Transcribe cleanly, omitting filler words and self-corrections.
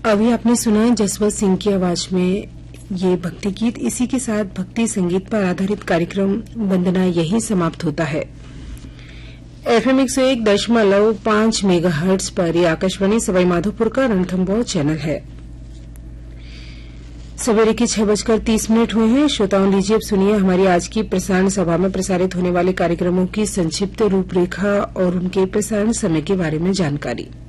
अभी आपने सुना जसवंत सिंह की आवाज में ये भक्ति गीत। इसी के साथ भक्ति संगीत पर आधारित कार्यक्रम वंदना यही समाप्त होता है। FM 101.5 मेगाहर्ट्ज पर यह आकाशवाणी सवाई माधोपुर का रणथंभौर चैनल है। सवेरे के 6:30 हुए हैं। श्रोताओं, लीजिए अब सुनिए हमारी आज की प्रसारण सभा में प्रसारित होने वाले कार्यक्रमों की संक्षिप्त रूपरेखा और उनके प्रसारण समय के बारे में जानकारी।